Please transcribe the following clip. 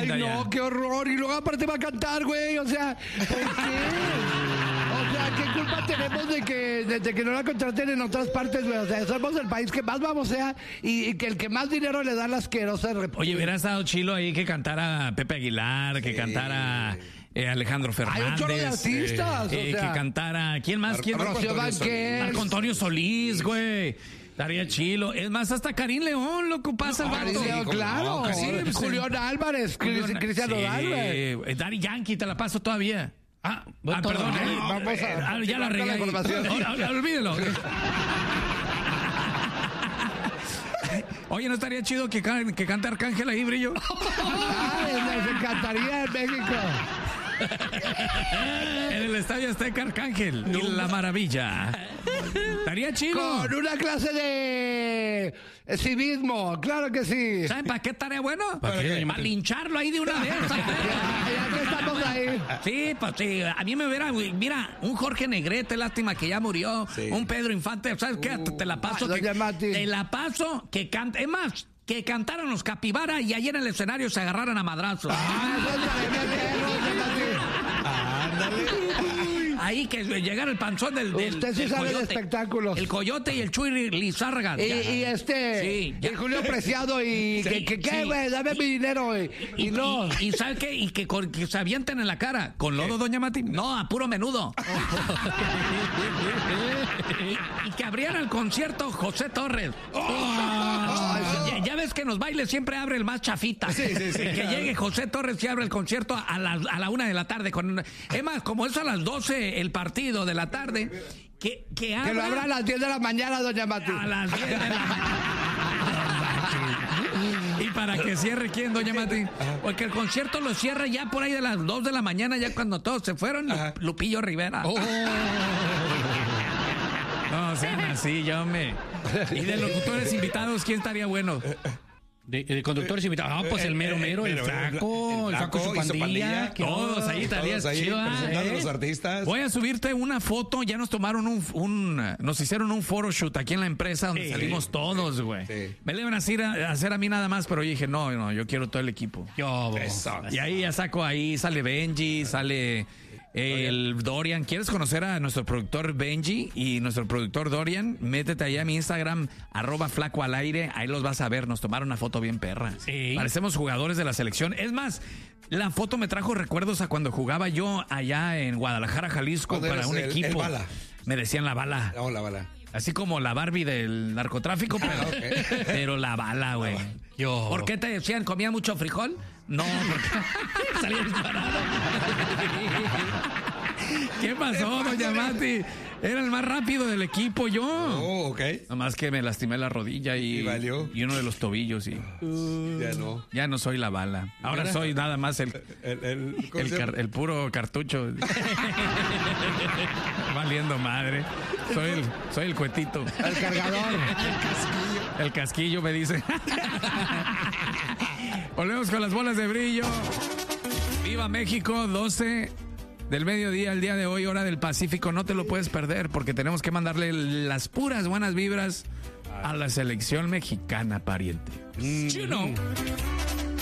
linda ya. no, qué horror. Y luego aparte va a cantar, güey. O sea, ¿por qué? O sea, ¿qué culpa tenemos de que no la contraten en otras partes, güey? O sea, somos el país que más babosea y que el que más dinero le da a la asquerosa. Oye, hubiera estado chilo ahí que cantara Pepe Aguilar, que cantara Alejandro Fernández. Hay un chorro de artistas, o sea. Que cantara... ¿Quién más? Rocío Banquets. Marco Antonio Solís, güey. Estaría chilo. Es más, hasta Karim León, loco, pasa el vato. Claro. Sí, pues, Julián Álvarez, Cristiano Álvarez. Daddy Yankee, te la paso todavía. Perdón. Vamos a... ya la regué. Olvídelo. Oye, ¿no estaría chido que cante Arcángel ahí, Brillo? Me encantaría en México. En el Estadio Azteca, Arcángel y la Maravilla. Estaría chido. Con una clase de civismo, claro que sí. ¿Saben para qué estaría bueno? ¿Para qué? Para lincharlo ahí de una vez. Ya que estamos ahí. Sí, pues sí. A mí me hubiera... Mira, un Jorge Negrete, lástima que ya murió. Sí. Un Pedro Infante. ¿Sabes qué? Te la paso. Te la paso que cante. Es más, que cantaran los Capibara y ahí en el escenario se agarraran a madrazos. Ahí que llegara el panzón del Usted sí sabe de coyote. espectáculos. El Coyote y el Chuy Lizárraga. Y Sí, ya. y Julio Preciado y Sí, ¿qué, sí. güey? Dame mi dinero, y no. Y ¿sabe qué? Y que se avienten en la cara. ¿Con lodo, doña Mati? No, a puro menudo. y que abrieran el concierto José Torres. Ya ves que en los bailes siempre abre el más chafita. Sí, Que llegue José Torres y abre el concierto a la 1 de la tarde. Es más, como es a las 12 el partido de la tarde, que lo abra a las 10 de la mañana, doña Mati. a las 10 de la mañana. Y para que cierre, ¿quién, doña Mati? Porque el concierto lo cierra ya por ahí de las 2 de la mañana, ya cuando todos se fueron, Lupillo Rivera. No sean así, yo me... Y de locutores invitados, ¿quién estaría bueno? De conductores invitados. Pues el mero, el flaco y su pandilla. Todos ahí estaría chido. Presentando a los artistas. Voy a subirte una foto. Ya nos tomaron nos hicieron un photoshoot aquí en la empresa donde salimos todos, güey. Sí. Me le iban a hacer a mí nada más, pero yo dije, no, yo quiero todo el equipo. Y ahí ya saco, ahí sale Benji, sale el Dorian. ¿Quieres conocer a nuestro productor Benji y nuestro productor Dorian? Métete allá a mi Instagram, @flacoalaire. Ahí los vas a ver. Nos tomaron una foto bien perra. Sí. Parecemos jugadores de la selección. Es más, la foto me trajo recuerdos a cuando jugaba yo allá en Guadalajara, Jalisco, ¿Cuándo para eres un el equipo. Bala? Me decían la bala. No, la bala. Así como la Barbie del narcotráfico, pero la bala, güey. ¿Por qué te decían comía mucho frijol? No, porque salía disparado. ¿Qué pasó, doña Mati? Era el más rápido del equipo, yo. Oh, ok. Nomás que me lastimé la rodilla ¿Y valió? y uno de los tobillos. Ya no soy la bala. Ahora soy nada más el puro cartucho. Valiendo madre. Soy el cuetito. El cargador. El casquillo me dice. Volvemos con las bolas de brillo. Viva México, 12 del mediodía, el día de hoy, hora del Pacífico. No te lo puedes perder porque tenemos que mandarle las puras buenas vibras a la selección mexicana, pariente. You know.